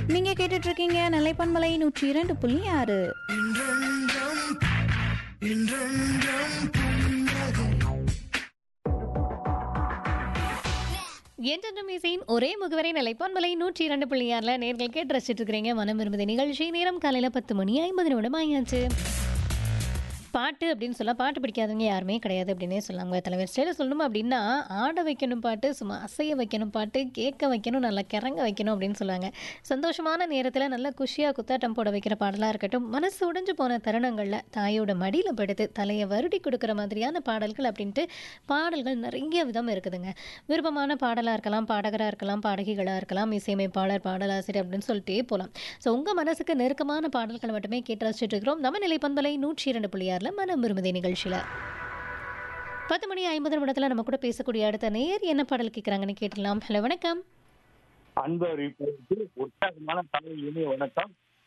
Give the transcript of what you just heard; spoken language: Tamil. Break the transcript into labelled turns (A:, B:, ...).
A: நீங்க கேட்டுட்டு இருக்கீங்க நிலைப்பன்மலை 102.6.
B: என்றென்றும் இசையின் ஒரே முகவரை நிலைப்பான்மலை 102.6 நேர்கள் கேட்டு ரசிச்சுட்டு இருக்கிறீங்க. மனம் விரும்புது நிகழ்ச்சி. நேரம் காலையில் 10:50 ஆயாச்சு. பாட்டு அப்படின்னு சொல்ல பாட்டு பிடிக்காதவங்க யாருமே கிடையாது அப்படின்னே சொல்லாங்க. தலைவர் ஸ்டைல சொல்லணும் அப்படின்னா ஆட வைக்கணும் பாட்டு, சும்மா அசைய வைக்கணும் பாட்டு, கேட்க வைக்கணும், நல்லா கிறங்க வைக்கணும் அப்படின்னு சொல்லுவாங்க. சந்தோஷமான நேரத்தில் நல்லா குஷியாக குத்தாட்டம் போட வைக்கிற பாடலாக இருக்கட்டும், மனசு உடைஞ்சு போன தருணங்களில் தாயோட மடியில் படுத்து தலையை வருடி கொடுக்குற மாதிரியான பாடல்கள் அப்படின்ட்டு பாடல்கள் நிறைய விதம் இருக்குதுங்க. விருப்பமான பாடலாக இருக்கலாம், பாடகராக இருக்கலாம், பாடகிகளாக இருக்கலாம், இசையமைப்பாளர், பாடலாசிரியர் அப்படின்னு சொல்லிட்டே போகலாம். ஸோ உங்கள் மனசுக்கு நெருக்கமான பாடல்கள் மட்டுமே கேட்டு ரசிச்சுட்டு இருக்கிறோம். நம்ம நிலைப்பந்தலை 102.6 மனம் விரும்புதே நிகழ்ச்சியில் 10:50 நம்ம கூட பேசக்கூடிய அடுத்த நேர் என்ன பாடல் கேட்குறாங்கன்னு கேட்டுடலாம். ஹலோ, வணக்கம்.
C: அன்பு அறிவிப்பதற்கு உற்சாகமான தமிழ் இனிய வணக்கம்.